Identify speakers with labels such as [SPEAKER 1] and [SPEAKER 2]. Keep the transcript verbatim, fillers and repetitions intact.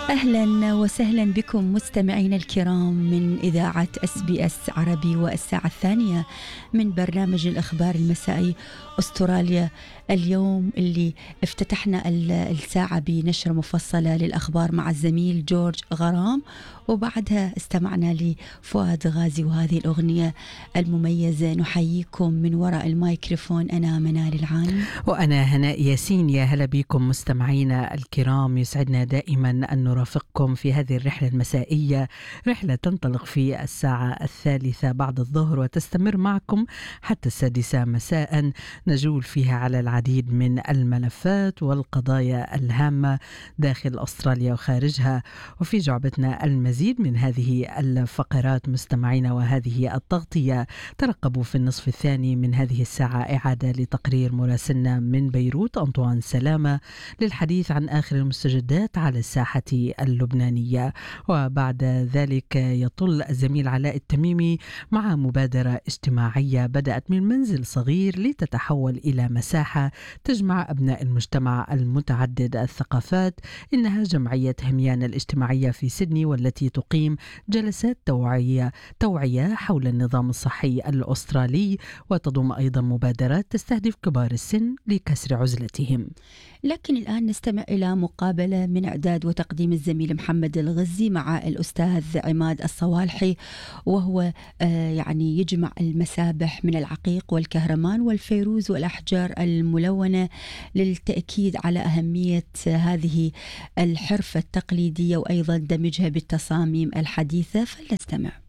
[SPEAKER 1] أهلا وسهلا بكم مستمعين الكرام من إذاعة اس بي اس عربي والساعة الثانية من برنامج الأخبار المسائي أستراليا اليوم، اللي افتتحنا الساعة بنشرة مفصلة للأخبار مع الزميل جورج غرام، وبعدها استمعنا لفؤاد غازي وهذه الأغنية المميزة. نحييكم من وراء الميكروفون، أنا منال العاني
[SPEAKER 2] وأنا هناء ياسين. يا هلا بكم مستمعينا الكرام، يسعدنا دائما أن نرافقكم في هذه الرحلة المسائية، رحلة تنطلق في الساعة الثالثة بعد الظهر وتستمر معكم حتى السادسة مساء. نجول فيها على العديد من الملفات والقضايا الهامة داخل أستراليا وخارجها، وفي جعبتنا المزيد من هذه الفقرات مستمعينا وهذه التغطية. ترقبوا في النصف الثاني من هذه الساعة إعادة لتقرير مراسلنا من بيروت أنطوان سلامة للحديث عن آخر المستجدات على الساحة اللبنانية، وبعد ذلك يطل الزميل علاء التميمي مع مبادرة اجتماعية بدأت من منزل صغير لتتحول إلى مساحة تجمع أبناء المجتمع المتعدد الثقافات. إنها جمعية هميان الاجتماعية في سيدني، والتي تقيم جلسات توعية توعية حول النظام الصحي الأسترالي، وتضم أيضا مبادرات تستهدف كبار السن لكسر عزلتهم.
[SPEAKER 1] لكن الآن نستمع إلى مقابلة من إعداد وتقديم الزميل محمد الغزي مع الأستاذ عماد الصوالحي، وهو آه يعني يجمع المسابح من العقيق والكهرمان والفيروز والأحجار الملونة للتأكيد على أهمية هذه الحرفة التقليدية وأيضا دمجها بالتصاميم الحديثة. فلنستمع.